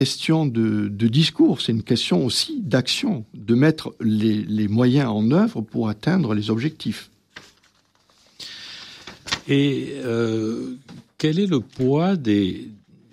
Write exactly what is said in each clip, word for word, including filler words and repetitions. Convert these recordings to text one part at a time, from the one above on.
question de, de discours, c'est une question aussi d'action, de mettre les, les moyens en œuvre pour atteindre les objectifs. Et euh, quel est le poids des...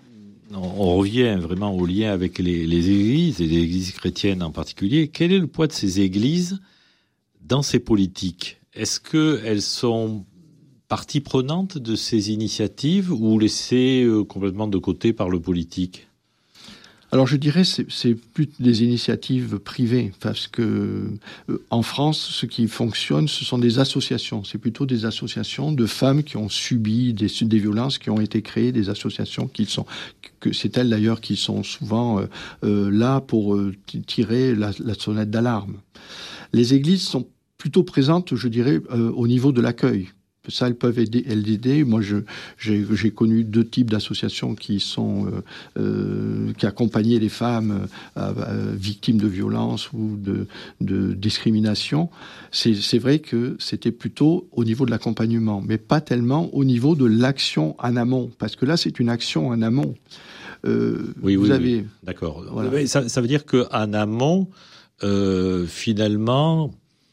On revient vraiment au lien avec les, les églises, et les églises chrétiennes en particulier. Quel est le poids de ces églises dans ces politiques ? Est-ce qu'elles sont partie prenante de ces initiatives ou laissées euh, complètement de côté par le politique ? Alors je dirais c'est c'est plus des initiatives privées parce que euh, en France ce qui fonctionne ce sont des associations, c'est plutôt des associations de femmes qui ont subi des des violences qui ont été créées, des associations qui sont que c'est elles d'ailleurs qui sont souvent euh, euh, là pour euh, tirer la, la sonnette d'alarme. Les églises sont plutôt présentes, je dirais, euh, au niveau de l'accueil. Ça, elles peuvent aider. Elles aider. Moi, je, j'ai, j'ai connu deux types d'associations qui sont euh, euh, qui accompagnaient les femmes euh, euh, victimes de violences ou de, de discrimination. C'est, c'est vrai que c'était plutôt au niveau de l'accompagnement, mais pas tellement au niveau de l'action en amont, parce que là, c'est une action en amont. Euh, oui, vous oui, avez, oui. D'accord. Voilà. Ça, ça veut dire qu'en amont, euh, finalement.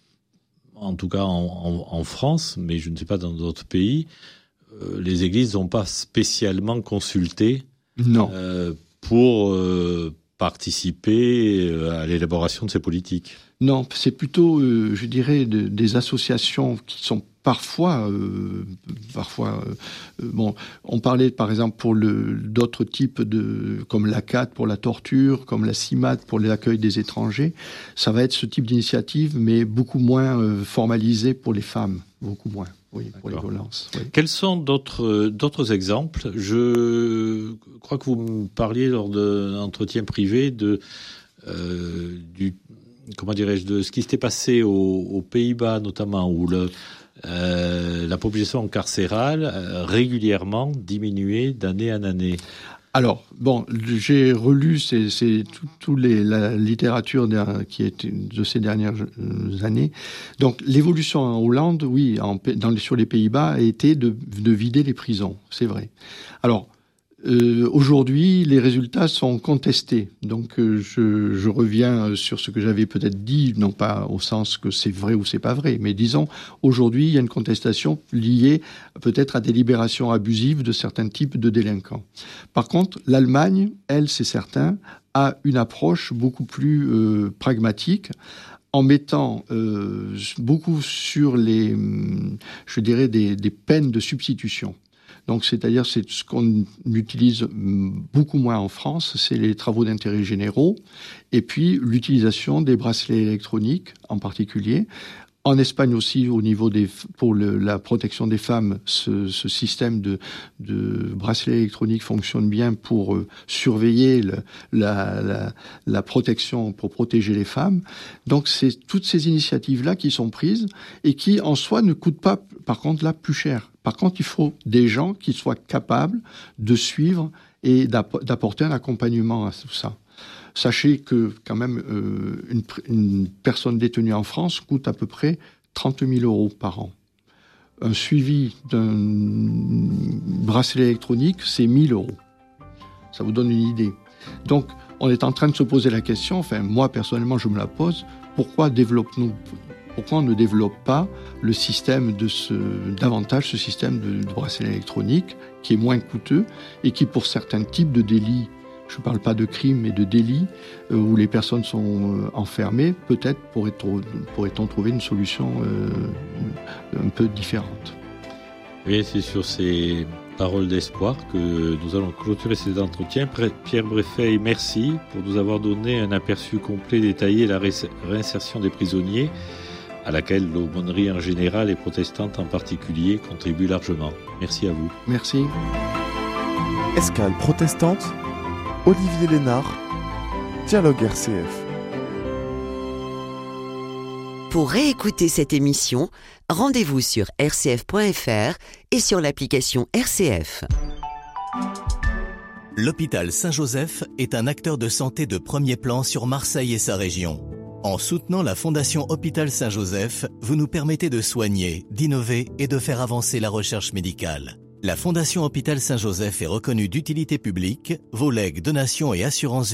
En tout cas en, en, en France, mais je ne sais pas dans d'autres pays, euh, les églises n'ont pas spécialement consulté non. Euh, pour euh, participer à l'élaboration de ces politiques. Non, c'est plutôt, euh, je dirais, de, des associations qui sont parfois, euh, parfois, euh, bon, on parlait par exemple pour le, d'autres types de, comme l'A C A T pour la torture, comme la C I M A T pour l'accueil des étrangers. Ça va être ce type d'initiative, mais beaucoup moins euh, formalisé pour les femmes, beaucoup moins. Oui, pour D'accord. les violences. Oui. Quels sont d'autres, d'autres exemples ? Je crois que vous me parliez lors d'un entretien privé de, euh, du, comment dirais-je, de ce qui s'était passé aux, aux Pays-Bas notamment, où le, euh, la population carcérale euh, régulièrement diminuait d'année en année. Alors, bon, j'ai relu c'est, c'est tout, tout les, la littérature qui est de ces dernières années. Donc, l'évolution en Hollande, oui, en, dans, sur les Pays-Bas, a été de, de vider les prisons, c'est vrai. Alors, euh, aujourd'hui, les résultats sont contestés. Donc, euh, je, je reviens sur ce que j'avais peut-être dit, non pas au sens que c'est vrai ou c'est pas vrai, mais disons, aujourd'hui, il y a une contestation liée peut-être à des libérations abusives de certains types de délinquants. Par contre, l'Allemagne, elle, c'est certain, a une approche beaucoup plus euh, pragmatique, en mettant euh, beaucoup sur les, je dirais, des, des peines de substitution. Donc, c'est-à-dire, c'est ce qu'on utilise beaucoup moins en France, c'est les travaux d'intérêt généraux, et puis l'utilisation des bracelets électroniques en particulier. En Espagne aussi, au niveau des, pour le, la protection des femmes, ce, ce système de, de bracelet électronique fonctionne bien pour euh, surveiller le, la, la, la protection, pour protéger les femmes. Donc, c'est toutes ces initiatives-là qui sont prises et qui, en soi, ne coûtent pas, par contre, là, plus cher. Par contre, il faut des gens qui soient capables de suivre et d'apporter un accompagnement à tout ça. Sachez que, quand même, euh, une, une personne détenue en France coûte à peu près trente mille euros par an. Un suivi d'un bracelet électronique, c'est mille euros. Ça vous donne une idée. Donc, on est en train de se poser la question, enfin, moi, personnellement, je me la pose, pourquoi développe-nous, pourquoi on ne développe pas le système de ce, davantage ce système de, de bracelet électronique, qui est moins coûteux, et qui, pour certains types de délits, je ne parle pas de crimes, mais de délits euh, où les personnes sont euh, enfermées, peut-être pourrait-on, pourrait-on trouver une solution euh, un peu différente. Oui, c'est sur ces paroles d'espoir que nous allons clôturer cet entretien. Pierre Breifeil, merci pour nous avoir donné un aperçu complet, détaillé de la ré- réinsertion des prisonniers, à laquelle l'aumônerie en général et protestante en particulier contribue largement. Merci à vous. Merci. Escale protestante, Olivier Lénard, Dialogue R C F. Pour réécouter cette émission, rendez-vous sur r c f point f r et sur l'application R C F. L'hôpital Saint-Joseph est un acteur de santé de premier plan sur Marseille et sa région. En soutenant la Fondation Hôpital Saint-Joseph, vous nous permettez de soigner, d'innover et de faire avancer la recherche médicale. La Fondation Hôpital Saint-Joseph est reconnue d'utilité publique. Vos legs, donations et assurances